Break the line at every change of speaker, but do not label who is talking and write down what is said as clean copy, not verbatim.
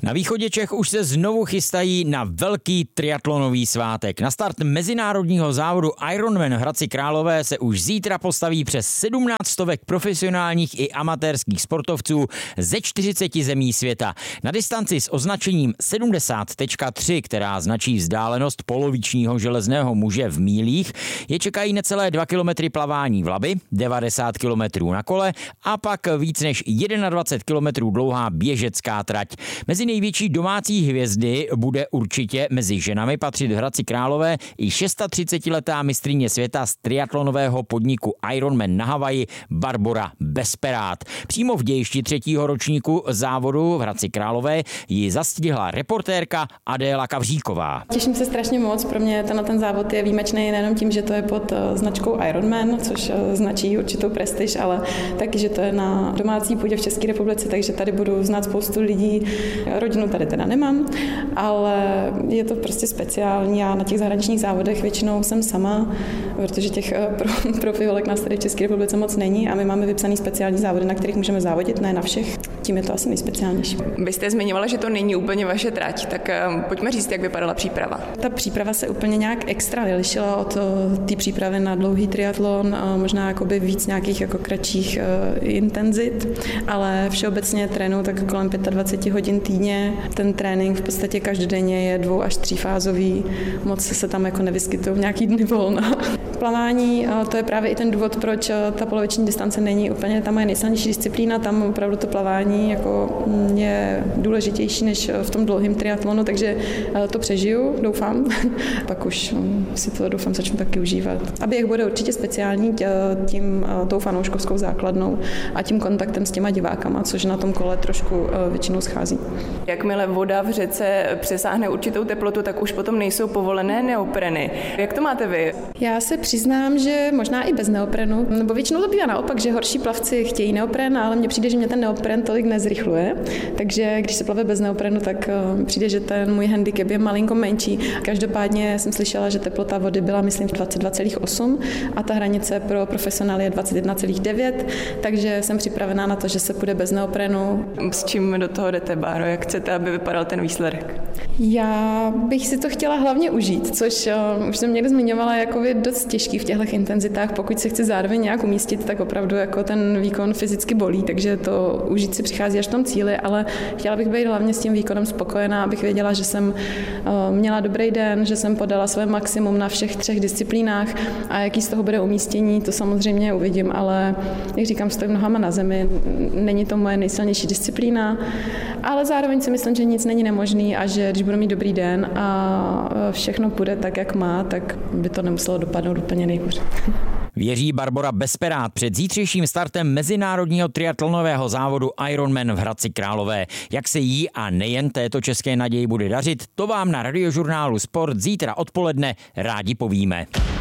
Na východě Čech už se znovu chystají na velký triatlonový svátek. Na start mezinárodního závodu Ironman v Hradci Králové se už zítra postaví přes 17 stovek profesionálních i amatérských sportovců ze 40 zemí světa. Na distanci s označením 70.3, která značí vzdálenost polovičního železného muže v mílích, je čekají necelé 2 kilometry plavání v Labi, 90 kilometrů na kole a pak víc než 21 kilometrů dlouhá běžecká trať. Mezi největší domácí hvězdy bude určitě mezi ženami patřit v Hradci Králové i 36letá mistryně světa z triatlonového podniku Ironman na Havaji Barbora Besperát. Přímo v dějišti 3. ročníku závodu v Hradci Králové ji zastihla reportérka Adéla Kavříková.
Těším se strašně moc, pro mě ten závod je výjimečný nejenom tím, že to je pod značkou Ironman, což značí určitou prestiž, ale taky, že to je na domácí půdě v České republice, takže tady budu znát spoustu lidí. Rodinu tady teda nemám, ale je to prostě speciální a na těch zahraničních závodech většinou jsem sama, protože těch profiholek nás tady v České republice moc není a my máme vypsaný speciální závody, na kterých můžeme závodit, ne na všech. Tím je to asi nejspeciálnější.
Vy jste zmiňovala, že to není úplně vaše trať, tak pojďme říct, jak vypadala příprava.
Ta příprava se úplně nějak extra nelišila od té přípravy na dlouhý triatlon, možná jakoby víc nějakých jako kratších intenzit, ale všeobecně trénuju tak kolem 25 hodin týdně. Ten trénink v podstatě každodenně je 2- až 3fázový, moc se tam jako nevyskytují nějaký dny volna. Plavání, to je právě i ten důvod, proč ta poloviční distance není úplně ta moje nejsilnější disciplína, tam opravdu to plavání jako je důležitější než v tom dlouhém triatlonu, takže to přežiju, doufám. Pak už si to doufám začnu taky užívat. A běh bude určitě speciální tou fanouškovskou základnou a tím kontaktem s těma divákama, což na tom kole trošku většinou schází.
Jakmile voda v řece přesáhne určitou teplotu, tak už potom nejsou povolené neopreny. Jak to máte vy?
Já se přiznám, že možná i bez neoprenu, nebo většinou to bývá naopak, že horší plavci chtějí neopren, ale mně přijde, že mě ten neopren tolik nezrychluje. Takže když se plave bez neoprenu, tak přijde, že ten můj handicap je malinko menší. Každopádně jsem slyšela, že teplota vody byla, myslím, 22,8 a ta hranice pro profesionály je 21,9, takže jsem připravená na to, že se půjde bez neoprenu.
S čím do toho jdete, Báro? Jak chcete, aby vypadal ten výsledek?
Já bych si to chtěla hlavně užít, což už jsem někde zmiňovala, jako je dost těžký v těchto intenzitách. Pokud se chci zároveň nějak umístit, tak opravdu jako ten výkon fyzicky bolí, takže to užít si přichází až v tom cíli, ale chtěla bych být hlavně s tím výkonem spokojená, abych věděla, že jsem měla dobrý den, že jsem podala své maximum na všech 3 disciplínách a jaký z toho bude umístění, to samozřejmě uvidím, ale jak říkám, stojím nohama na zemi, není to moje nejsilnější disciplína, ale zároveň si myslím, že nic není nemožný a že když budu mít dobrý den a všechno půjde tak, jak má, tak by to nemuselo dopadnout úplně nejhůř.
Věří Barbora Besperát před zítřejším startem mezinárodního triatlonového závodu Ironman v Hradci Králové. Jak se jí a nejen této české naději bude dařit, to vám na Radiožurnálu Sport zítra odpoledne rádi povíme.